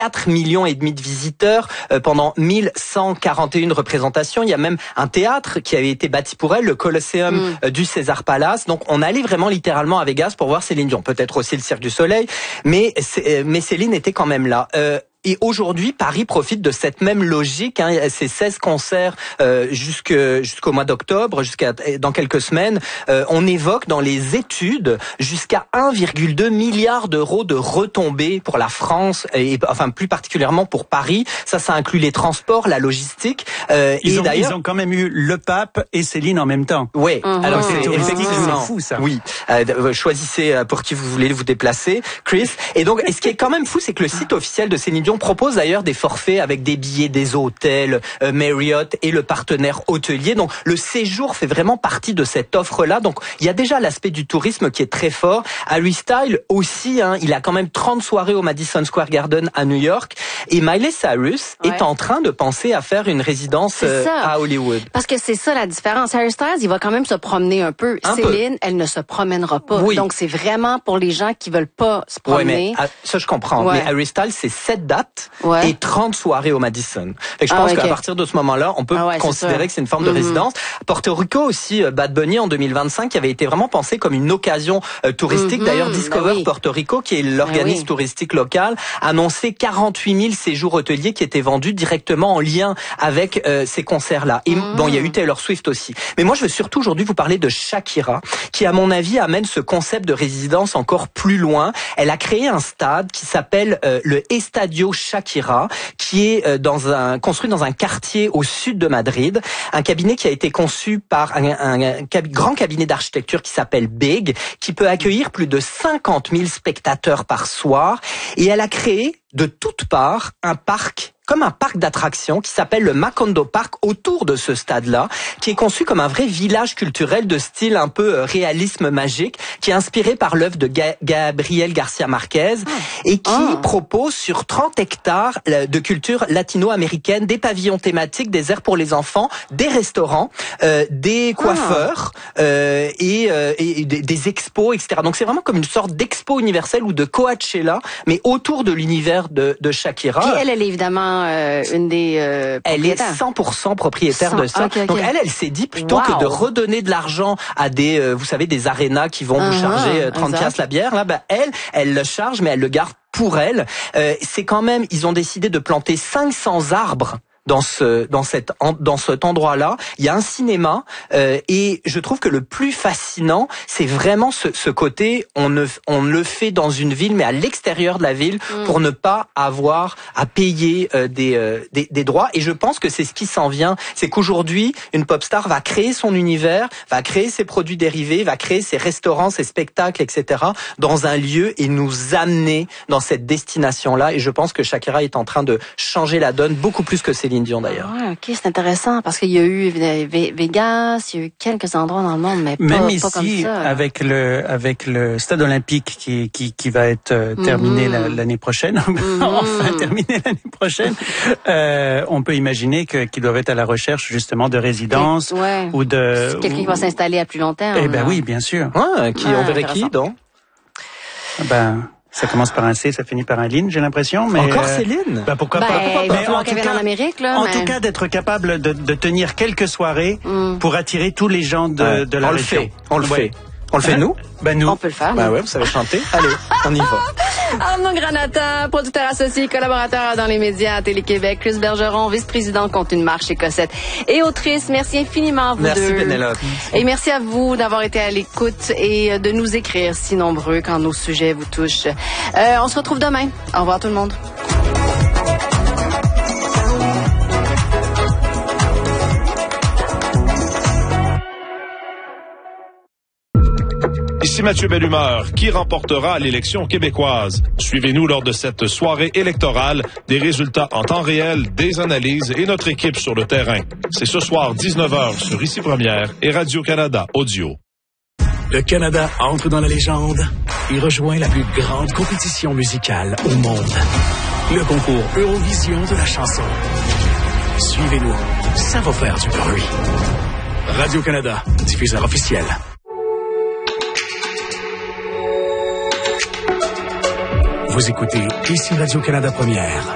4 millions et demi de visiteurs pendant 1141 représentations. Il y a même un théâtre qui avait été bâti pour elle, le Colosseum du César Palace. Donc on allait vraiment littéralement à Vegas pour voir Céline Dion. Peut-être aussi le Cirque du Soleil, mais Céline était quand même là. Et aujourd'hui, Paris profite de cette même logique. Ces 16 concerts jusqu'au mois d'octobre, jusqu'à dans quelques semaines. On évoque dans les études jusqu'à 1,2 milliard d'euros de retombées pour la France et enfin plus particulièrement pour Paris. Ça inclut les transports, la logistique. Ils ont quand même eu le pape et Céline en même temps. Oui. Alors c'est effectivement fou ça. Oui. Choisissez pour qui vous voulez vous déplacer, Chris. Et donc, ce qui est quand même fou, c'est que le site officiel de Céline Dion propose d'ailleurs des forfaits avec des billets des hôtels, Marriott et le partenaire hôtelier. Donc le séjour fait vraiment partie de cette offre-là. Donc il y a déjà l'aspect du tourisme qui est très fort. Harry Styles aussi, il a quand même 30 soirées au Madison Square Garden à New York. Et Miley Cyrus est en train de penser à faire une résidence à Hollywood. Parce que c'est ça la différence. Harry Styles, il va quand même se promener un peu. Céline, elle ne se promènera pas. Oui. Donc c'est vraiment pour les gens qui veulent pas se promener. Mais, ça je comprends. Mais Harry Styles, c'est 7 dates. Et 30 soirées au Madison. Et je pense qu'à partir de ce moment-là, on peut considérer que c'est une forme de résidence. Porto Rico aussi, Bad Bunny en 2025, qui avait été vraiment pensé comme une occasion touristique. D'ailleurs, Discover Porto Rico, qui est l'organisme touristique local, annonçait 48 000 séjours hôteliers qui étaient vendus directement en lien avec ces concerts-là. Et bon, il y a eu Taylor Swift aussi. Mais moi, je veux surtout aujourd'hui vous parler de Shakira, qui, à mon avis, amène ce concept de résidence encore plus loin. Elle a créé un stade qui s'appelle le Estadio Shakira, qui est construit dans un quartier au sud de Madrid, un cabinet qui a été conçu par un grand cabinet d'architecture qui s'appelle Big, qui peut accueillir plus de 50 000 spectateurs par soir, et elle a créé de toutes parts un parc, comme un parc d'attractions qui s'appelle le Macondo Park autour de ce stade-là, qui est conçu comme un vrai village culturel de style un peu réalisme magique, qui est inspiré par l'œuvre de Gabriel Garcia Marquez et qui propose sur 30 hectares de culture latino-américaine des pavillons thématiques, des aires pour les enfants, des restaurants, des coiffeurs et des expos, etc. Donc c'est vraiment comme une sorte d'expo universelle ou de Coachella, mais autour de l'univers de Shakira. Puis elle est évidemment une des elle est 100% propriétaire de ça. Donc elle s'est dit plutôt que de redonner de l'argent à des vous savez des arénas qui vont vous charger 30 piastres la bière là, elle le charge mais elle le garde pour elle. C'est quand même, ils ont décidé de planter 500 arbres dans cet endroit-là. Il y a un cinéma et je trouve que le plus fascinant, c'est vraiment ce côté on le fait dans une ville mais à l'extérieur de la ville pour ne pas avoir à payer des droits. Et je pense que c'est ce qui s'en vient, c'est qu'aujourd'hui une pop star va créer son univers, va créer ses produits dérivés, va créer ses restaurants, ses spectacles, etc. dans un lieu et nous amener dans cette destination-là. Et je pense que Shakira est en train de changer la donne beaucoup plus que Céline Dion d'ailleurs. Ah, ok, c'est intéressant parce qu'il y a eu Vegas, il y a eu quelques endroits dans le monde, mais même pas ici, comme ça. avec le stade olympique qui va être terminé l'année prochaine, enfin terminé l'année prochaine, on peut imaginer qu'ils doivent être à la recherche justement de résidences ou de quelqu'un qui va s'installer à plus long terme. Eh ben oui, bien sûr. On verrait qui donc? Ça commence par un C, ça finit par un Lynn, j'ai l'impression. Mais encore Céline? Pourquoi pas? Mais en tout cas, en Amérique, là. En tout cas, d'être capable de tenir quelques soirées pour attirer tous les gens de la région. On le fait. On le fait nous? Nous. On peut le faire. Vous savez chanter. Allez, on y va. Arnaud Granata, producteur associé, collaborateur dans les médias à Télé-Québec. Chris Bergeron, vice-président contre une marche écossette et autrice. Merci infiniment à vous deux. Merci Pénélope. Et merci à vous d'avoir été à l'écoute et de nous écrire si nombreux quand nos sujets vous touchent. On se retrouve demain. Au revoir tout le monde. Ici Mathieu Bellumeur. Qui remportera l'élection québécoise? Suivez-nous lors de cette soirée électorale, des résultats en temps réel, des analyses et notre équipe sur le terrain. C'est ce soir 19h sur Ici Première et Radio-Canada Audio. Le Canada entre dans la légende et rejoint la plus grande compétition musicale au monde. Le concours Eurovision de la chanson. Suivez-nous, ça va faire du bruit. Radio-Canada, diffuseur officiel. Vous écoutez Ici Radio-Canada Première.